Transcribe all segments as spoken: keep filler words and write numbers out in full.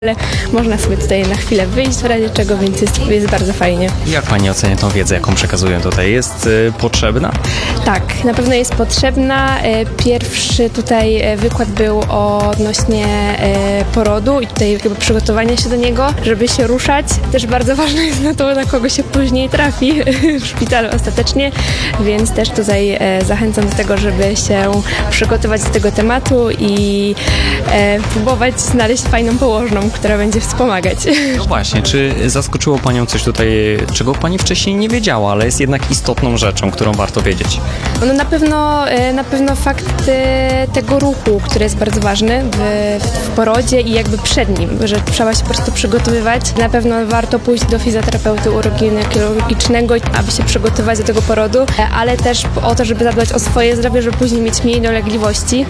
Ale można sobie tutaj na chwilę wyjść w razie czego, więc jest, jest bardzo fajnie. Jak Pani ocenia tą wiedzę, jaką przekazują tutaj? Jest y, potrzebna? Tak, na pewno jest potrzebna. Pierwszy tutaj wykład był odnośnie porodu i tutaj jakby przygotowania się do niego, żeby się ruszać. Też bardzo ważne jest na to, na kogo się później trafi w szpitalu ostatecznie, więc też tutaj zachęcam do tego, żeby się przygotować do tego tematu i próbować znaleźć fajną położną, która będzie wspomagać. No właśnie, czy zaskoczyło Panią coś tutaj, czego Pani wcześniej nie wiedziała, ale jest jednak istotną rzeczą, którą warto wiedzieć? No na pewno, na pewno fakt tego ruchu, który jest bardzo ważny w, w porodzie i jakby przed nim, że trzeba się po prostu przygotowywać. Na pewno warto pójść do fizjoterapeuty uroginekologicznego, aby się przygotować do tego porodu, ale też o to, żeby zadbać o swoje zdrowie, żeby później mieć mniej dolegliwości,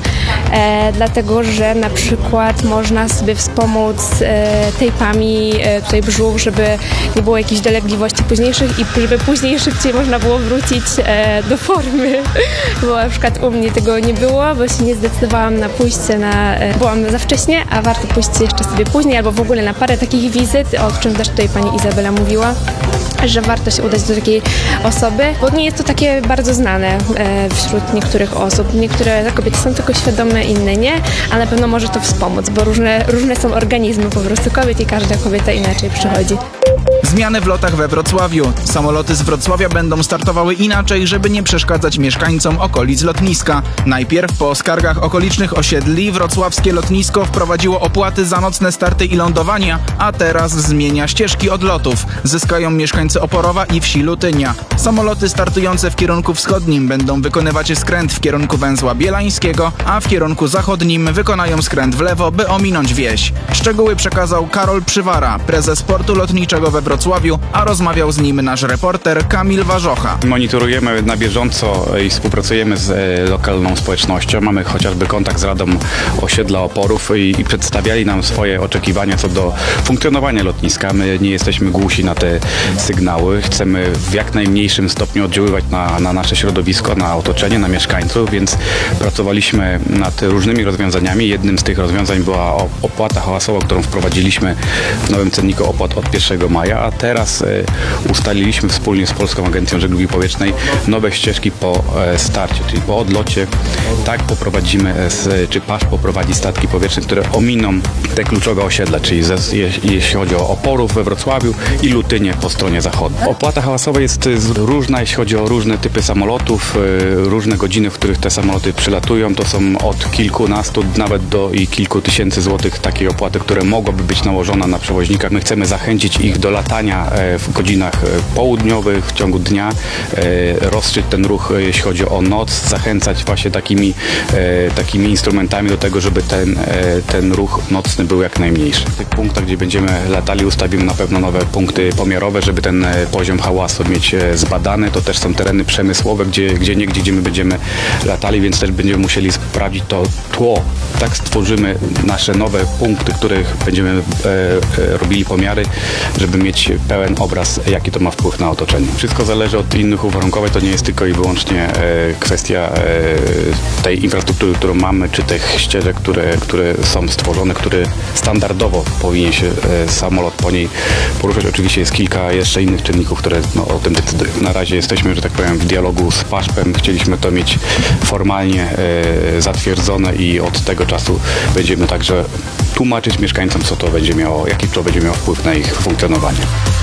e, dlatego, że na przykład można sobie wspomóc e, tejpami e, tutaj brzuch, żeby nie było jakichś dolegliwości późniejszych i żeby później szybciej można było wrócić e, do formy, bo na przykład u mnie tego nie było, bo się nie zdecydowałam na pójście na... E, byłam za wcześnie, a warto pójść jeszcze sobie później albo w ogóle na parę takich wizyt, o czym też tutaj pani Izabela mówiła, że warto się udać do takiej osoby, bo nie jest to takie bardzo znane e, wśród niektórych osób. Niektóre kobiety są tylko świadome, inne nie, a na pewno może to wspomóc, bo różne, różne są organizmy po prostu kobiet i każda kobieta inaczej przychodzi. Zmiany w lotach we Wrocławiu. Samoloty z Wrocławia będą startowały inaczej, żeby nie przeszkadzać mieszkańcom okolic lotniska. Najpierw po skargach okolicznych osiedli wrocławskie lotnisko wprowadziło opłaty za nocne starty i lądowania, a teraz zmienia ścieżki odlotów. Zyskają mieszkańcy Oporowa i wsi Lutynia. Samoloty startujące w kierunku wschodnim będą wykonywać skręt w kierunku węzła bielańskiego, a w kierunku zachodnim wykonają skręt w lewo, by ominąć wieś. Szczegóły przekazał Karol Przywara, prezes portu lotniczego we Wrocławiu, a rozmawiał z nim nasz reporter Kamil Warzocha. Monitorujemy na bieżąco i współpracujemy z e, lokalną społecznością. Mamy chociażby kontakt z Radą Osiedla Oporów i, i przedstawiali nam swoje oczekiwania co do funkcjonowania lotniska. My nie jesteśmy głusi na te sygnały. Chcemy w jak najmniejszym stopniu oddziaływać na, na nasze środowisko, na otoczenie, na mieszkańców, więc pracowaliśmy nad różnymi rozwiązaniami. Jednym z tych rozwiązań była opłata hałasowa, którą wprowadziliśmy w nowym cenniku opłat od pierwszego maja, a teraz e, ustaliliśmy wspólnie z Polską Agencją Żeglugi Powietrznej nowe ścieżki po e, starcie, czyli po odlocie. Tak poprowadzimy, e, czy P A Sz poprowadzi statki powietrzne, które ominą te kluczowe osiedla, czyli ze, je, jeśli chodzi o Oporów we Wrocławiu i Lutynię po stronie zachodniej. Opłata hałasowa jest różna, jeśli chodzi o różne typy samolotów, e, różne godziny, w których te samoloty przylatują. To są od kilkunastu nawet do i kilku tysięcy złotych takiej opłaty, które mogłaby być nałożona na przewoźnika. My chcemy zachęcić ich do latania w godzinach południowych, w ciągu dnia, rozszyć ten ruch, jeśli chodzi o noc, zachęcać właśnie takimi, takimi instrumentami do tego, żeby ten, ten ruch nocny był jak najmniejszy. W tych punktach, gdzie będziemy latali, ustawimy na pewno nowe punkty pomiarowe, żeby ten poziom hałasu mieć zbadany. To też są tereny przemysłowe, gdzie, gdzie niegdzie, gdzie my będziemy latali, więc też będziemy musieli sprawdzić to tło. Tak stworzymy nasze nowe punkty, których będziemy e, e, robili pomiary, żeby mieć pełen obraz, jaki to ma wpływ na otoczenie. Wszystko zależy od innych uwarunkowań, to nie jest tylko i wyłącznie e, kwestia e, tej infrastruktury, którą mamy, czy tych ścieżek, które, które są stworzone, które standardowo powinien się e, samolot po niej poruszać. Oczywiście jest kilka jeszcze innych czynników, które no, o tym decydują. Na razie jesteśmy, że tak powiem, w dialogu z P A Sz P em. Chcieliśmy to mieć formalnie e, zatwierdzone i od tego czasu będziemy także tłumaczyć mieszkańcom, co to będzie miało, jaki to będzie miało wpływ na ich funkcjonowanie.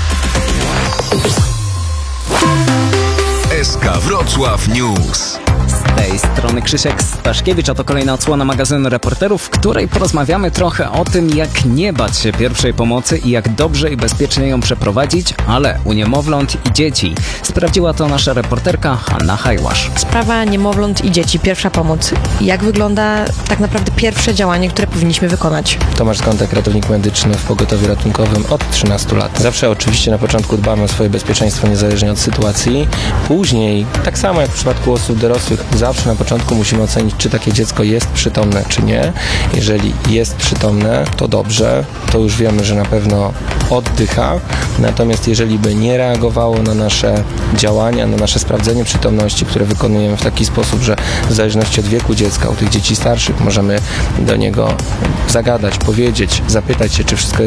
S K Wrocław News. Z tej strony Krzysiek Staszkiewicz, a to kolejna odsłona magazynu Reporterów, w której porozmawiamy trochę o tym, jak nie bać się pierwszej pomocy i jak dobrze i bezpiecznie ją przeprowadzić, ale u niemowląt i dzieci. Sprawdziła to nasza reporterka Hanna Hajłasz. Sprawa niemowląt i dzieci, pierwsza pomoc. Jak wygląda tak naprawdę pierwsze działanie, które powinniśmy wykonać? Tomasz Skątek, ratownik medyczny w pogotowiu ratunkowym od trzynastu lat. Zawsze oczywiście na początku dbamy o swoje bezpieczeństwo niezależnie od sytuacji. Później, tak samo jak w przypadku osób dorosłych, zawsze na początku musimy ocenić, czy takie dziecko jest przytomne, czy nie. Jeżeli jest przytomne, to dobrze, to już wiemy, że na pewno oddycha. Natomiast jeżeli by nie reagowało na nasze działania, na nasze sprawdzenie przytomności, które wykonujemy w taki sposób, że w zależności od wieku dziecka, u tych dzieci starszych możemy do niego zagadać, powiedzieć, zapytać się, czy wszystko jest